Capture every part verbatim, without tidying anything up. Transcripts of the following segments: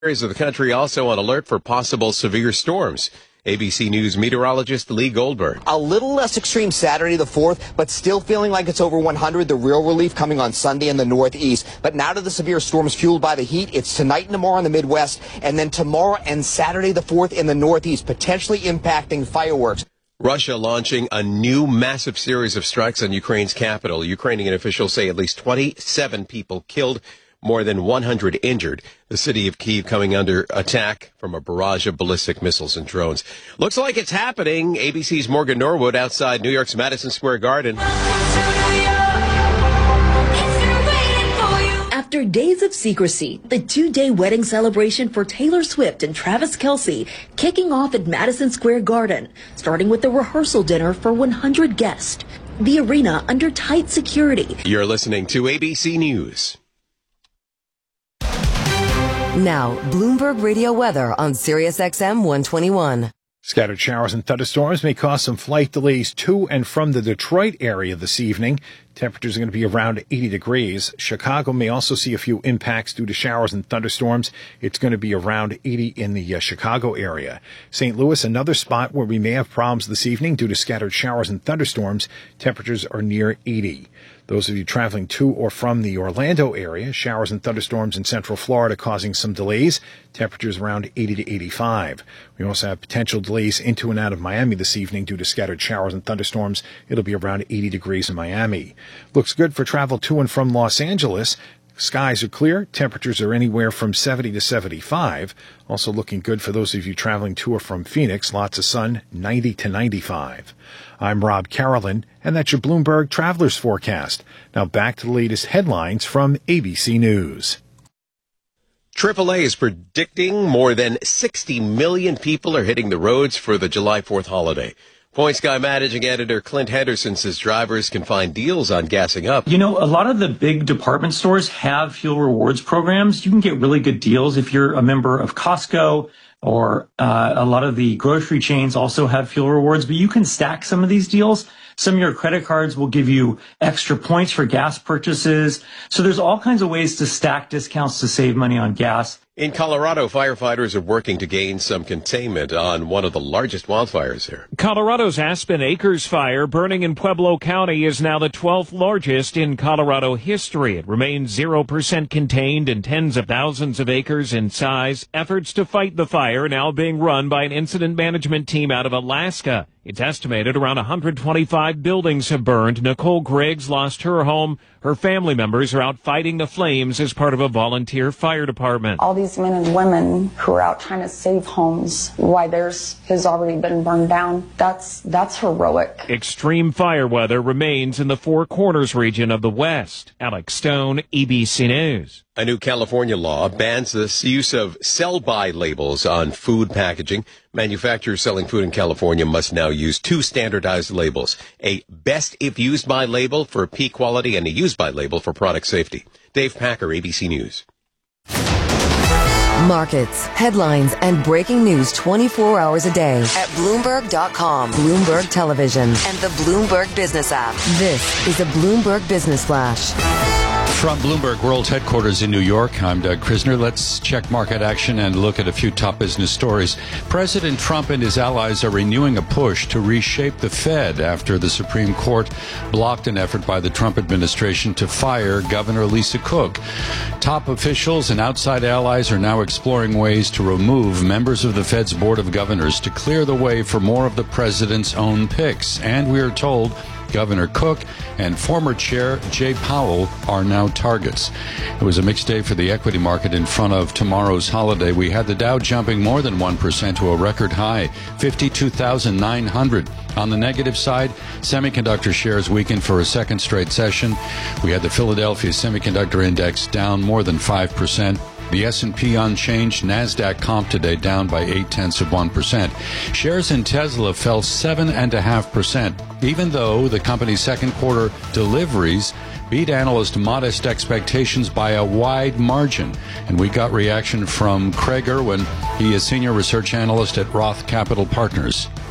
Areas of the country also on alert for possible severe storms. A B C News meteorologist Lee Goldberg. A little less extreme Saturday the fourth, but still feeling like it's over one hundred. The real relief coming on Sunday in the northeast. But now to the severe storms fueled by the heat. It's tonight and tomorrow in the Midwest, and then tomorrow and Saturday the fourth in the northeast, potentially impacting fireworks. Russia launching a new massive series of strikes on Ukraine's capital. Ukrainian officials say at least twenty-seven people killed, more than one hundred injured. The city of Kyiv coming under attack from a barrage of ballistic missiles and drones. Looks like it's happening. A B C's Morgan Norwood outside New York's Madison Square Garden. After days of secrecy, the two-day wedding celebration for Taylor Swift and Travis Kelce kicking off at Madison Square Garden, starting with a rehearsal dinner for one hundred guests. The arena under tight security. You're listening to A B C News. Now, Bloomberg Radio weather on Sirius X M one twenty-one. Scattered showers and thunderstorms may cause some flight delays to and from the Detroit area this evening. Temperatures are going to be around eighty degrees. Chicago may also see a few impacts due to showers and thunderstorms. It's going to be around eighty in the uh, Chicago area. Saint Louis, another spot where we may have problems this evening due to scattered showers and thunderstorms. Temperatures are near eighty. Those of you traveling to or from the Orlando area, showers and thunderstorms in central Florida causing some delays. Temperatures around eighty to eighty-five. We also have potential delays into and out of Miami this evening due to scattered showers and thunderstorms. It'll be around eighty degrees in Miami. Looks good for travel to and from Los Angeles. Skies are clear. Temperatures are anywhere from seventy to seventy-five. Also looking good for those of you traveling to or from Phoenix. Lots of sun, ninety to ninety-five. I'm Rob Carolyn, and that's your Bloomberg Travelers Forecast. Now back to the latest headlines from A B C News. triple A is predicting more than sixty million people are hitting the roads for the July fourth holiday. Points Guy managing editor Clint Henderson says drivers can find deals on gassing up. You know, a lot of the big department stores have fuel rewards programs. You can get really good deals if you're a member of Costco, or uh, a lot of the grocery chains also have fuel rewards, but you can stack some of these deals. Some of your credit cards will give you extra points for gas purchases. So there's all kinds of ways to stack discounts to save money on gas. In Colorado, firefighters are working to gain some containment on one of the largest wildfires here. Colorado's Aspen Acres fire burning in Pueblo County is now the twelfth largest in Colorado history. It remains zero percent contained and tens of thousands of acres in size. Efforts to fight the fire now being run by an incident management team out of Alaska. It's estimated around one hundred twenty-five buildings have burned. Nicole Griggs lost her home. Her family members are out fighting the flames as part of a volunteer fire department. All these men and women who are out trying to save homes while theirs has already been burned down, that's that's heroic. Extreme fire weather remains in the Four Corners region of the West. Alex Stone, A B C News. A new California law bans the use of sell-by labels on food packaging. Manufacturers selling food in California must now use two standardized labels, a best if used by label for peak quality and a used by label for product safety. Dave Packer, A B C News. Markets, headlines, and breaking news twenty-four hours a day at Bloomberg dot com, Bloomberg Television, and the Bloomberg Business app. This is a Bloomberg Business Flash. From Bloomberg World Headquarters in New York, I'm Doug Krisner. Let's check market action and look at a few top business stories. President Trump and his allies are renewing a push to reshape the Fed after the Supreme Court blocked an effort by the Trump administration to fire Governor Lisa Cook. Top officials and outside allies are now exploring ways to remove members of the Fed's Board of Governors to clear the way for more of the president's own picks. And we are told Governor Cook and former Chair Jay Powell are now targets. It was a mixed day for the equity market in front of tomorrow's holiday. We had the Dow jumping more than one percent to a record high, fifty-two thousand nine hundred. On the negative side, semiconductor shares weakened for a second straight session. We had the Philadelphia Semiconductor Index down more than five percent. The S and P unchanged. NASDAQ comp today down by eight-tenths of one percent. Shares in Tesla fell seven point five percent, even though the company's second quarter deliveries beat analyst modest expectations by a wide margin. And we got reaction from Craig Irwin. He is senior research analyst at Roth Capital Partners.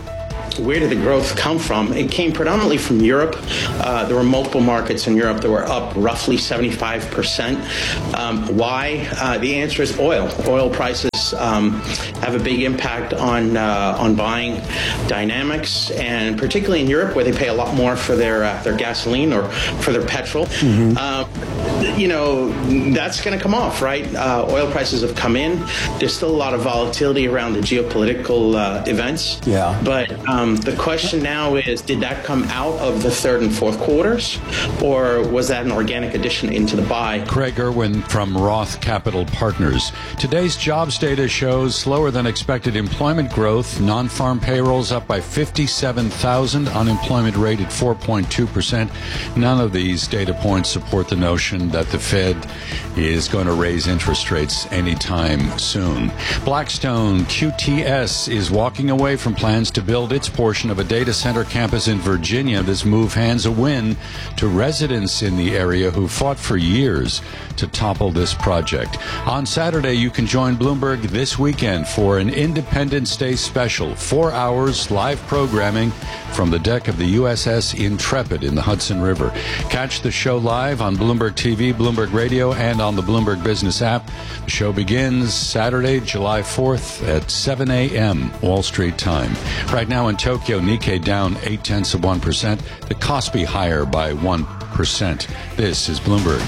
where did the growth come from? It came predominantly from Europe. Uh, there were multiple markets in Europe that were up roughly seventy-five percent. Um, why? Uh, the answer is oil. Oil prices um, have a big impact on uh, on buying dynamics, and particularly in Europe, where they pay a lot more for their uh, their gasoline or for their petrol. Mm-hmm. Uh, you know, that's going to come off, right? Uh, oil prices have come in. There's still a lot of volatility around the geopolitical uh, events. Yeah. But um, the question now is, did that come out of the third and fourth quarters, or was that an organic addition into the buy? Craig Irwin from Roth Capital Partners. Today's jobs data shows slower than expected employment growth. Non-farm payrolls up by fifty-seven thousand. Unemployment rate at four point two percent. None of these data points support the notion that the Fed is going to raise interest rates anytime soon. Blackstone Q T S is walking away from plans to build its portion of a data center campus in Virginia. This move hands a win to residents in the area who fought for years to topple this project. On Saturday, you can join Bloomberg this weekend for an Independence Day special. Four hours live programming from the deck of the U S S Intrepid in the Hudson River. Catch the show live on Bloomberg T V, Bloomberg Radio, and on the Bloomberg Business app. The show begins Saturday, July fourth at seven a.m. Wall Street time. Right now in Tokyo, Nikkei down eight tenths of one percent. The Kospi higher by one percent. This is Bloomberg.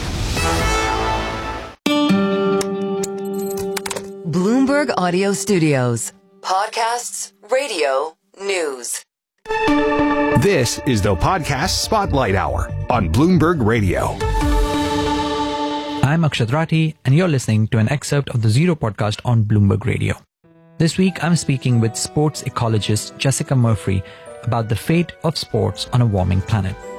Bloomberg Audio Studios. Podcasts, radio, news. This is the Podcast Spotlight Hour on Bloomberg Radio. I'm Akshat Rathi, and you're listening to an excerpt of the Zero podcast on Bloomberg Radio. This week, I'm speaking with sports ecologist Jessica Murphy about the fate of sports on a warming planet.